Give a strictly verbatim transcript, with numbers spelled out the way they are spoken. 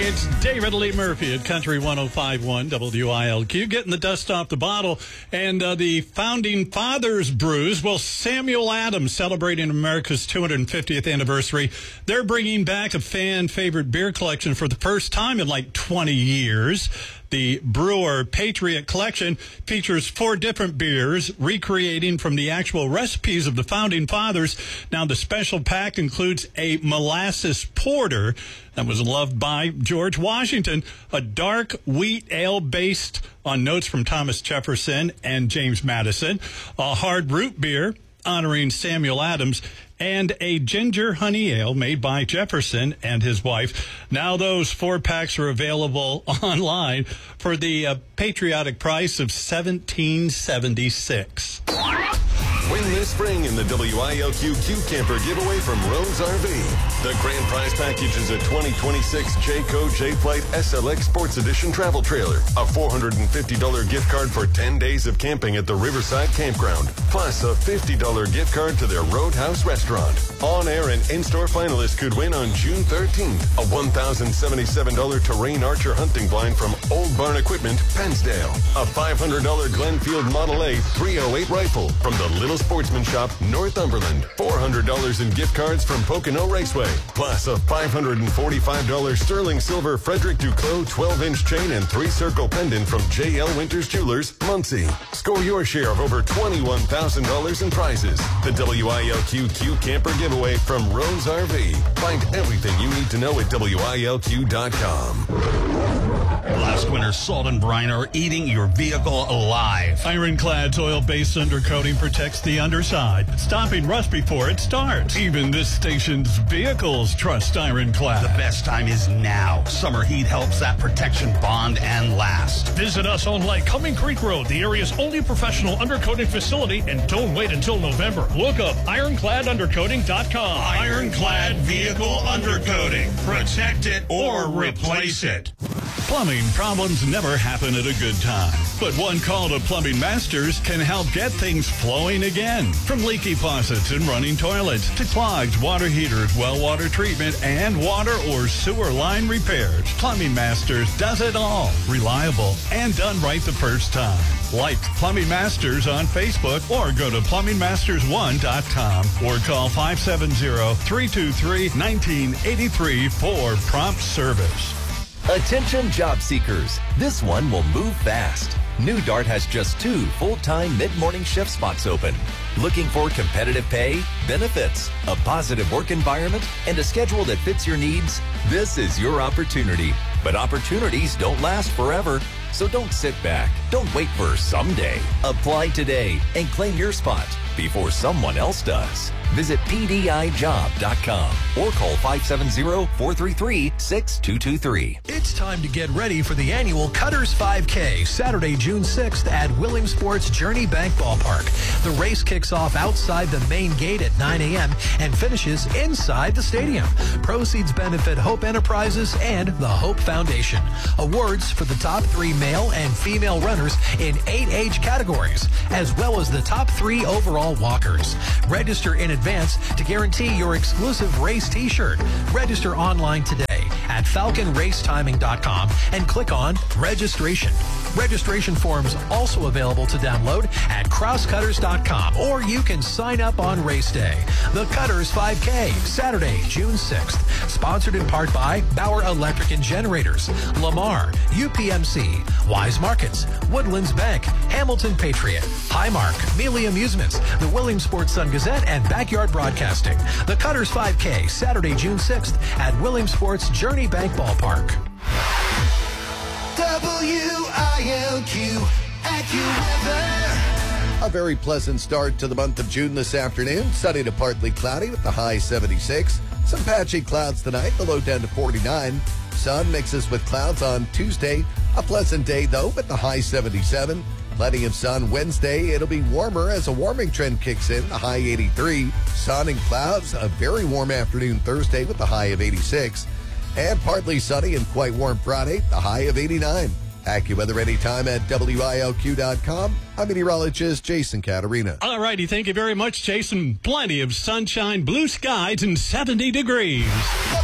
It's David Lee Murphy at Country one oh five point one W I L Q, getting the dust off the bottle. And uh, the Founding Fathers Brews, well, Samuel Adams celebrating America's two hundred fiftieth anniversary. They're bringing back a fan-favorite beer collection for the first time in like twenty years. The Brewer Patriot Collection features four different beers recreating from the actual recipes of the Founding Fathers. Now, the special pack includes a molasses porter that was loved by George Washington, a dark wheat ale based on notes from Thomas Jefferson and James Madison, a hard root beer honoring Samuel Adams, and a ginger honey ale made by Jefferson and his wife. Now those four packs are available online for the uh, patriotic price of seventeen seventy-six. Win this spring in the W I L Q Q Camper giveaway from Rose R V. The grand prize package is a twenty twenty-six Jayco J-Flight S L X Sports Edition travel trailer, a four hundred fifty dollars gift card for ten days of camping at the Riverside Campground, plus a fifty dollars gift card to their Roadhouse restaurant. On-air and in-store finalists could win on June thirteenth a one thousand seventy-seven dollars Terrain Archer hunting blind from Old Barn Equipment, Pennsdale, a five hundred dollars Glenfield Model A three oh eight rifle from the Little Sportsman Shop, Northumberland, four hundred dollars in gift cards from Pocono Raceway, plus a five hundred forty-five dollars sterling silver Frederick Duclos twelve-inch chain and three-circle pendant from J L Winters Jewelers, Muncie. Score your share of over twenty-one thousand dollars in prizes. The W I L Q Q Camper giveaway from Rose R V. Find everything you need to know at W I L Q dot com. Last winter's salt and brine are eating your vehicle alive. Ironclad's oil-based undercoating protects the underside, stopping rust before it starts. Even this station's vehicles trust Ironclad. The best time is now. Summer heat helps that protection bond and last. Visit us on Lake Cumming Creek Road, the area's only professional undercoating facility, and don't wait until November. Look up ironclad undercoating dot com. Ironclad Vehicle Undercoating. Protect it or replace it. Plumbing problems never happen at a good time, but one call to Plumbing Masters can help get things flowing again. From leaky faucets and running toilets to clogged water heaters, well water treatment, and water or sewer line repairs, Plumbing Masters does it all. Reliable and done right the first time. Like Plumbing Masters on Facebook or go to plumbing masters one dot com or call five seven zero, three two three, one nine eight three for prompt service. Attention job seekers, this one will move fast. New Dart has just two full-time mid-morning shift spots open. Looking for competitive pay, benefits, a positive work environment, and a schedule that fits your needs? This is your opportunity. But opportunities don't last forever, so don't sit back. Don't wait for someday. Apply today and claim your spot before someone else does. Visit P D I job dot com or call five seven zero, four three three, six two two three. It's time to get ready for the annual Cutters five K, Saturday, June sixth at Williamsport's Journey Bank Ballpark. The race kicks off outside the main gate at nine a.m. and finishes inside the stadium. Proceeds benefit Hope Enterprises and the Hope Foundation. Awards for the top three male and female runners in eight age categories, as well as the top three overall walkers. Register in advance to guarantee your exclusive race t-shirt. Register online today at falcon race timing dot com and click on registration. Registration forms also available to download at cross cutters dot com, or you can sign up on race day. The Cutters five K, Saturday, June sixth. Sponsored in part by Bauer Electric and Generators, Lamar, U P M C, Wise Markets, Woodlands Bank, Hamilton Patriot, Highmark, Mealy Amusements, the Williamsport Sun Gazette, and Backyard Broadcasting. The Cutters five K, Saturday, June sixth at Williamsport's Journey Bank Ballpark. W I L Q AccuWeather. A very pleasant start to the month of June this afternoon. Sunny to partly cloudy with the high seventy-six. Some patchy clouds tonight, the low down to forty-nine. Sun mixes with clouds on Tuesday. A pleasant day, though, with the high seventy-seven. Plenty of sun Wednesday. It'll be warmer as a warming trend kicks in, the high eighty-three. Sun and clouds, a very warm afternoon Thursday with the high of eighty-six. And partly sunny and quite warm Friday, the high of eighty-nine. AccuWeather anytime at W I L Q dot com. I'm meteorologist Jason Caterina. All righty, thank you very much, Jason. Plenty of sunshine, blue skies, and seventy degrees.